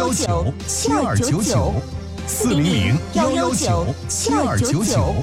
1197299，400-1197299。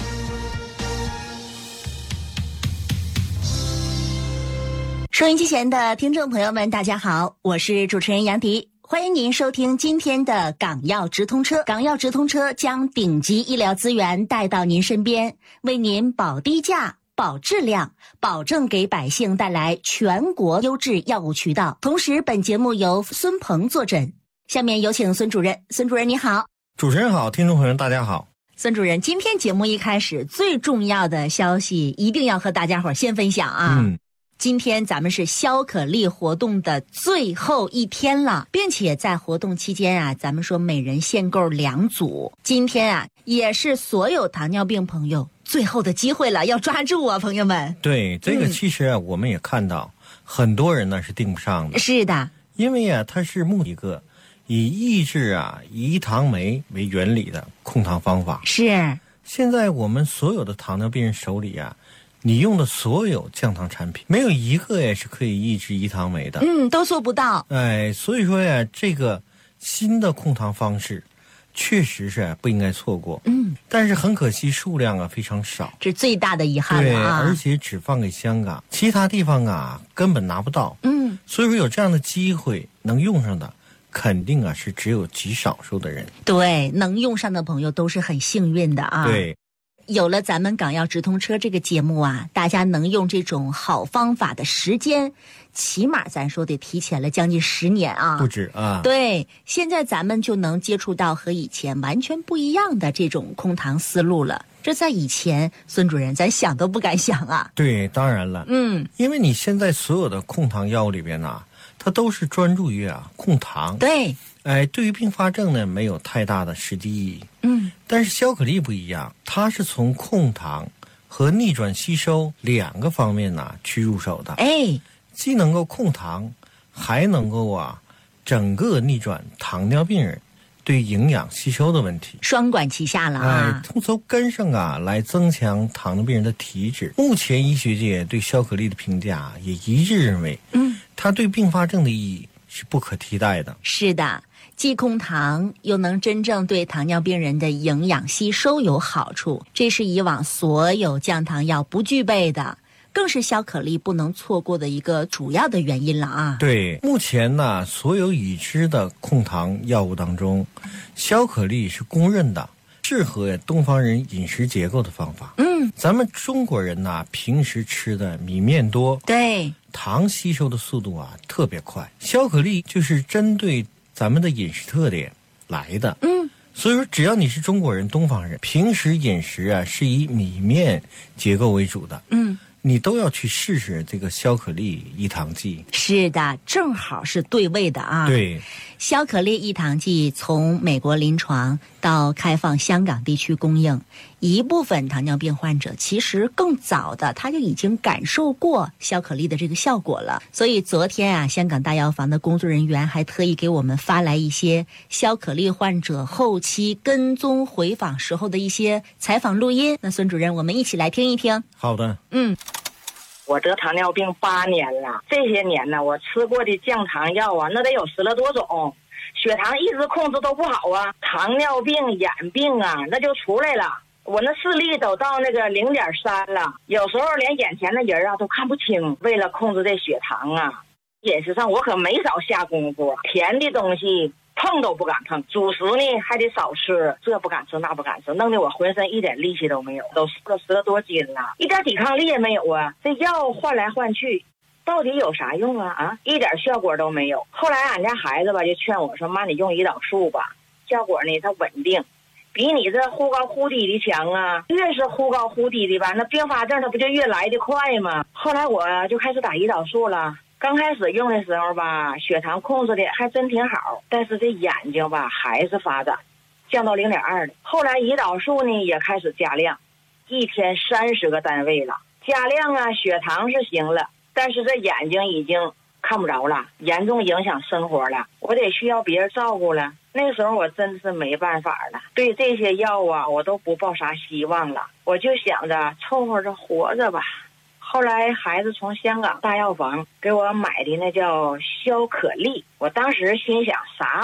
收音机前的听众朋友们，大家好，我是主持人杨迪，欢迎您收听今天的港药直通车。港药直通车将顶级医疗资源带到您身边，为您保低价、保质量，保证给百姓带来全国优质药物渠道。同时，本节目由孙鹏坐诊。下面有请孙主任。孙主任你好。 主持人好，听众朋友大家好。 孙主任，今天节目一开始最重要的消息一定要和大家伙先分享啊。今天咱们是消可力活动的最后一天了，并且在活动期间啊，咱们说每人限购2组。今天啊，也是所有糖尿病朋友最后的机会了，要抓住啊，朋友们。 对，这个其实啊，我们也看到很多人呢是订不上的。 是的， 因为啊，它是一个以抑制啊胰糖酶为原理的控糖方法。 是。 现在我们所有的糖尿病人手里啊，你用的所有降糖产品，没有一个也是可以抑制胰糖酶的。 都做不到。 所以说呀，这个新的控糖方式确实是不应该错过。但是很可惜数量啊非常少， 这最大的遗憾了啊。 对，而且只放给香港，其他地方啊根本拿不到。所以说有这样的机会能用上的，肯定啊是只有极少数的人。 对，能用上的朋友都是很幸运的啊。 对。 有了咱们港药直通车这个节目啊，大家能用这种好方法的时间，起码咱说得提前了将近10年啊， 不止啊。 对，现在咱们就能接触到和以前完全不一样的这种控糖思路了。这在以前，孙主任咱想都不敢想啊。 对，当然了。因为你现在所有的控糖药物里边呢，它都是专注于啊控糖。 对。 对于并发症呢没有太大的实际意义。但是消可力不一样，它是从控糖和逆转吸收2个方面呢去入手的。既能够控糖，还能够啊整个逆转糖尿病人对营养吸收的问题， 双管齐下了啊。 从根上啊来增强糖尿病人的体质。目前医学界对消可力的评价也一致认为，它对并发症的意义是不可替代的。 是的，既控糖又能真正对糖尿病人的营养吸收有好处，这是以往所有降糖药不具备的，更是消可力不能错过的一个主要的原因了啊。 对，目前呢，所有已知的控糖药物当中，消可力是公认的适合东方人饮食结构的方法。咱们中国人呢，平时吃的米面多， 对， 糖吸收的速度啊特别快。消可力就是针对咱们的饮食特点来的。所以说只要你是中国人、东方人，平时饮食啊是以米面结构为主的，你都要去试试这个消可力抑糖剂。 是的，正好是对味的啊。 对， 消可力抑糖剂从美国临床到开放香港地区供应，一部分糖尿病患者其实更早的他就已经感受过消可力的这个效果了。所以昨天啊，香港大药房的工作人员还特意给我们发来一些消可力患者后期跟踪回访时候的一些采访录音。那孙主任，我们一起来听一听。 好的。 我得糖尿病8年了，这些年呢，我吃过的降糖药啊，那得有10来多种，血糖一直控制都不好啊，糖尿病、眼病啊，那就出来了。我那视力都到那个0.3了，有时候连眼前的人啊都看不清。为了控制这血糖啊，饮食上我可没少下功夫，甜的东西碰都不敢碰，主食呢还得少吃，这不敢吃那不敢吃，弄得我浑身一点力气都没有，都瘦了10来多斤了，一点抵抗力也没有啊。这药换来换去到底有啥用啊？一点效果都没有。后来俺家孩子吧就劝我说，妈你用胰岛素吧，效果呢它稳定，比你这忽高忽低的强啊。越是忽高忽低的吧，那并发症它不就越来的快吗？后来我就开始打胰岛素了。刚开始用的时候吧，血糖控制的还真挺好，但是这眼睛吧还是发展，降到0.2了。后来胰岛素呢也开始加量，一天30个单位了。加量啊，血糖是行了，但是这眼睛已经看不着了，严重影响生活了，我得需要别人照顾了。那个时候我真是没办法了，对这些药啊我都不抱啥希望了，我就想着凑合着活着吧。后来孩子从香港大药房给我买的那叫消可力，我当时心想啥